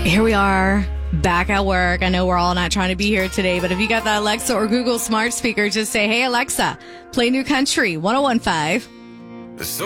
Here we are back at work. I know we're all not trying to be here today, but if you got that Alexa or Google smart speaker, just say, hey, Alexa, play New Country 101.5.